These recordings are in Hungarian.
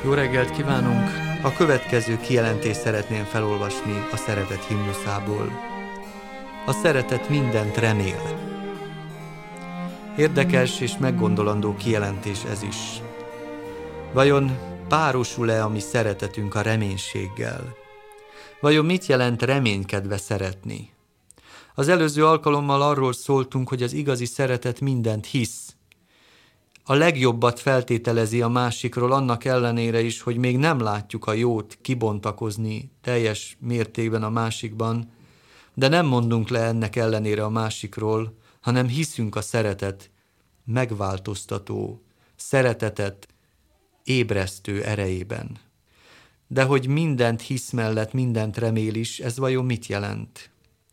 Jó reggelt kívánunk! A következő kijelentést szeretném felolvasni a szeretet himnuszából. A szeretet mindent remél. Érdekes és meggondolandó kijelentés ez is. Vajon párosul-e a mi szeretetünk a reménységgel? Vajon mit jelent reménykedve szeretni? Az előző alkalommal arról szóltunk, hogy az igazi szeretet mindent hisz. A legjobbat feltételezi a másikról, annak ellenére is, hogy még nem látjuk a jót kibontakozni teljes mértékben a másikban, de nem mondunk le ennek ellenére a másikról, hanem hiszünk a szeretet megváltoztató, szeretetet ébresztő erejében. De hogy mindent hisz mellett mindent remél is, ez vajon mit jelent?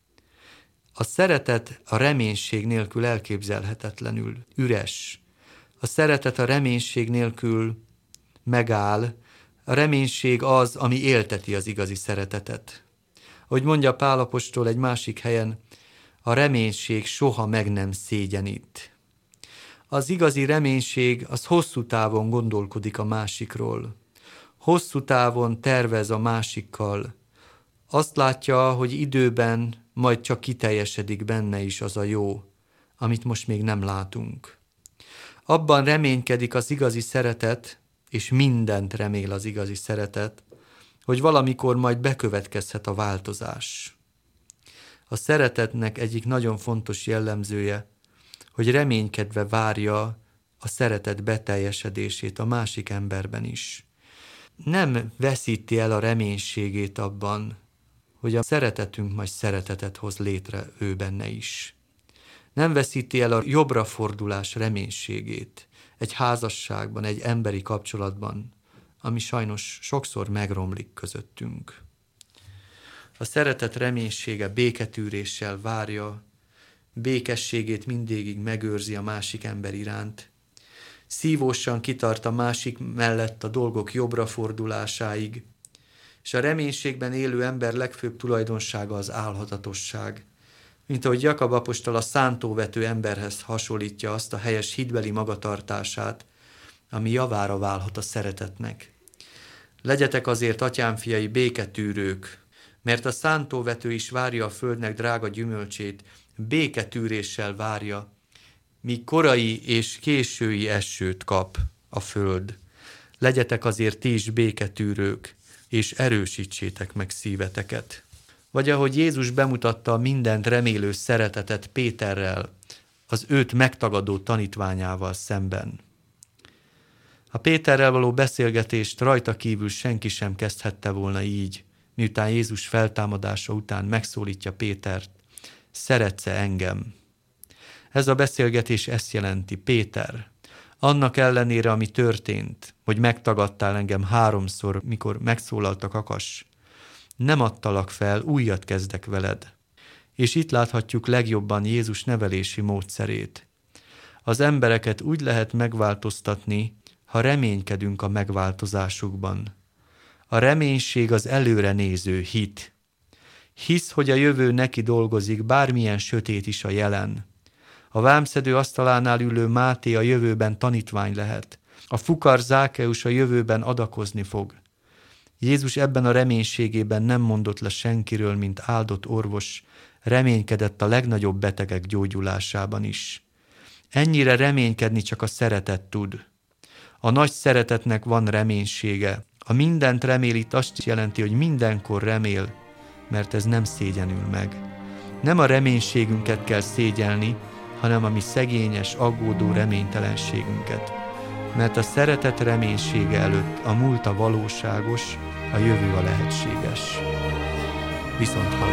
A szeretet a reménység nélkül elképzelhetetlenül üres. A szeretet a reménység nélkül megáll. A reménység az, ami élteti az igazi szeretetet. Ahogy mondja Pál apostol egy másik helyen, a reménység soha meg nem szégyenít. Az igazi reménység az hosszú távon gondolkodik a másikról. Hosszú távon tervez a másikkal. Azt látja, hogy időben majd csak kiteljesedik benne is az a jó, amit most még nem látunk. Abban reménykedik az igazi szeretet, és mindent remél az igazi szeretet, hogy valamikor majd bekövetkezhet a változás. A szeretetnek egyik nagyon fontos jellemzője, hogy reménykedve várja a szeretet beteljesedését a másik emberben is. Nem veszíti el a reménységét abban, hogy a szeretetünk majd szeretetet hoz létre ő benne is. Nem veszíti el a jobbra fordulás reménységét egy házasságban, egy emberi kapcsolatban, ami sajnos sokszor megromlik közöttünk. A szeretet reménysége béketűréssel várja, békességét mindvégig megőrzi a másik ember iránt, szívósan kitart a másik mellett a dolgok jobbra fordulásáig, és a reménységben élő ember legfőbb tulajdonsága az álhatatosság. Mint ahogy Jakab apostol a szántóvető emberhez hasonlítja azt a helyes hitbeli magatartását, ami javára válhat a szeretetnek. Legyetek azért, atyám fiai, béketűrők, mert a szántóvető is várja a földnek drága gyümölcsét, béketűréssel várja, míg korai és késői esőt kap a föld. Legyetek azért ti is béketűrők, és erősítsétek meg szíveteket. Vagy ahogy Jézus bemutatta a mindent remélő szeretetet Péterrel, az őt megtagadó tanítványával szemben. A Péterrel való beszélgetést rajta kívül senki sem kezdhette volna így, miután Jézus feltámadása után megszólítja Pétert, szeretsz-e engem? Ez a beszélgetés ezt jelenti: Péter, annak ellenére, ami történt, hogy megtagadtál engem 3-szor, mikor megszólalt a kakas, nem adtalak fel, újat kezdek veled. És itt láthatjuk legjobban Jézus nevelési módszerét. Az embereket úgy lehet megváltoztatni, ha reménykedünk a megváltozásukban. A reménység az előre néző hit. Hisz, hogy a jövő neki dolgozik, bármilyen sötét is a jelen. A vámszedő asztalánál ülő Máté a jövőben tanítvány lehet. A fukar Zákeus a jövőben adakozni fog. Jézus ebben a reménységében nem mondott le senkiről, mint áldott orvos, reménykedett a legnagyobb betegek gyógyulásában is. Ennyire reménykedni csak a szeretet tud. A nagy szeretetnek van reménysége. A mindent remél itt azt jelenti, hogy mindenkor remél, mert ez nem szégyenül meg. Nem a reménységünket kell szégyelni, hanem a mi szegényes, aggódó reménytelenségünket. Mert a szeretet reménysége előtt a múlt a valóságos, a jövő a lehetséges. Viszont hallásra.